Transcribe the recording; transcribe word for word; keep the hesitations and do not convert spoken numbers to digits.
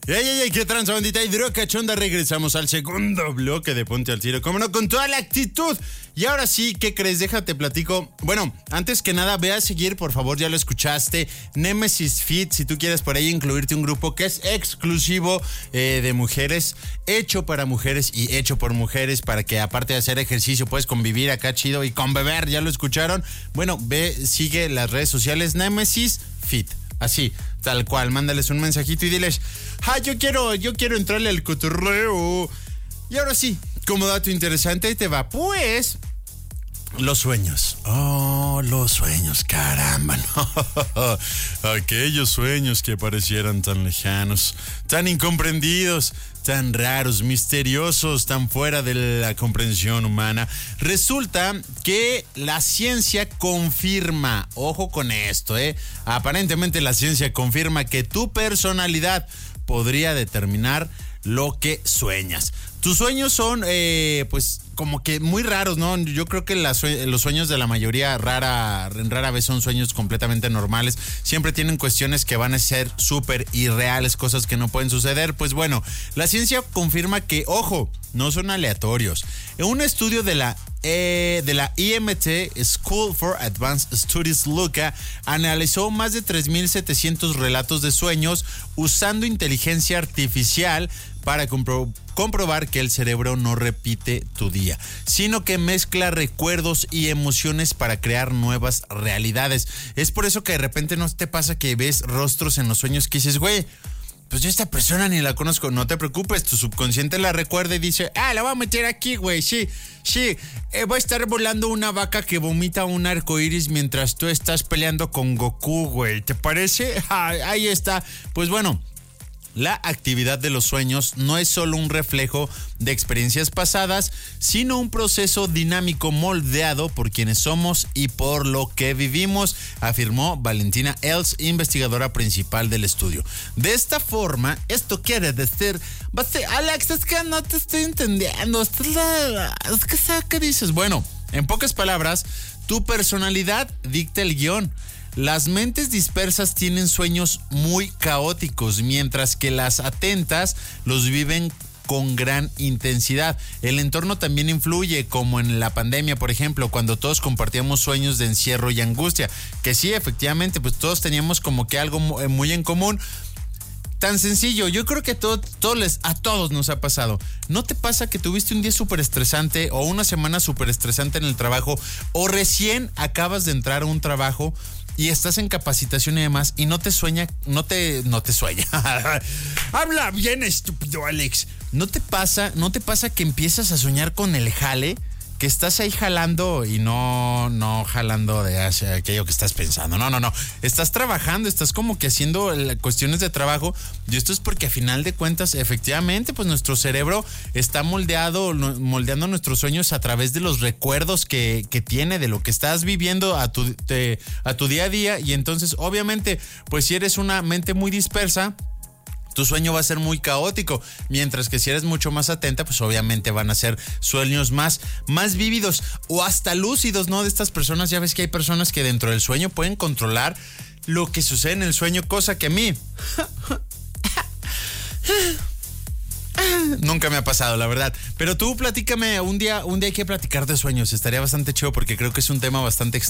ey, ey, ey, qué tranza, bandita hidrocachonda. Regresamos al segundo bloque de Ponte al Tiro, como no, con toda la actitud. Y ahora sí, ¿qué crees? Déjate platico. Bueno, antes que nada, ve a seguir, por favor, ya lo escuchaste, Nemesis Fit, si tú quieres por ahí incluirte un grupo que es exclusivo eh, de mujeres, hecho para mujeres y hecho por mujeres, para que aparte de hacer ejercicio puedes convivir acá chido y con beber, ¿ya lo escucharon? Bueno, ve, sigue las redes sociales Nemesis Fit. Así, tal cual, mándales un mensajito y diles, ah, yo quiero, yo quiero entrarle al cotorreo. Y ahora sí, como dato interesante, ahí te va, pues, los sueños. Oh, los sueños, caramba, no. Aquellos sueños que parecieran tan lejanos, tan incomprendidos, tan raros, misteriosos, tan fuera de la comprensión humana. Resulta que la ciencia confirma, ojo con esto, eh, aparentemente la ciencia confirma que tu personalidad podría determinar lo que sueñas. Tus sueños son, eh, pues, como que muy raros, ¿no? Yo creo que las, los sueños de la mayoría rara, rara vez son sueños completamente normales. Siempre tienen cuestiones que van a ser súper irreales, cosas que no pueden suceder. Pues bueno, la ciencia confirma que, ojo, no son aleatorios. En un estudio de la Eh, de la I M T School for Advanced Studies LUCA analizó más de tres mil setecientos relatos de sueños usando inteligencia artificial para compro- comprobar que el cerebro no repite tu día, sino que mezcla recuerdos y emociones para crear nuevas realidades. Es por eso que de repente no te pasa que ves rostros en los sueños que dices, güey, pues yo esta persona ni la conozco. No te preocupes, tu subconsciente la recuerda y dice, ah, la voy a meter aquí, güey, sí, sí, eh, va a estar volando una vaca que vomita un arco iris mientras tú estás peleando con Goku, güey, ¿te parece? Ah, ahí está. Pues bueno, la actividad de los sueños no es solo un reflejo de experiencias pasadas, sino un proceso dinámico moldeado por quienes somos y por lo que vivimos, afirmó Valentina Els, investigadora principal del estudio. De esta forma, esto quiere decir, Alex, es que no te estoy entendiendo, es que ¿qué dices? Bueno, en pocas palabras, tu personalidad dicta el guión. Las mentes dispersas tienen sueños muy caóticos, mientras que las atentas los viven con gran intensidad. El entorno también influye, como en la pandemia, por ejemplo, cuando todos compartíamos sueños de encierro y angustia, que sí, efectivamente, pues todos teníamos como que algo muy en común. Tan sencillo, yo creo que a, todo, todo les, a todos nos ha pasado. ¿No te pasa que tuviste un día súper estresante o una semana súper estresante en el trabajo, o recién acabas de entrar a un trabajo y estás en capacitación y demás y no te sueña, no te, no te sueña? Habla bien, estúpido Alex. ¿No te pasa, no te pasa que empiezas a soñar con el jale? Que estás ahí jalando y no, no jalando de hacia aquello que estás pensando. No, no, no. Estás trabajando, estás como que haciendo cuestiones de trabajo. Y esto es porque a final de cuentas, efectivamente, pues nuestro cerebro está moldeado, moldeando nuestros sueños a través de los recuerdos que, que tiene, de lo que estás viviendo a tu, te, a tu día a día. Y entonces, obviamente, pues si eres una mente muy dispersa, tu sueño va a ser muy caótico, mientras que si eres mucho más atenta, pues obviamente van a ser sueños más, más vívidos o hasta lúcidos, ¿no? De estas personas, ya ves que hay personas que dentro del sueño pueden controlar lo que sucede en el sueño, cosa que a mí nunca me ha pasado, la verdad. Pero tú platícame, un día, un día hay que platicar de sueños, estaría bastante chido porque creo que es un tema bastante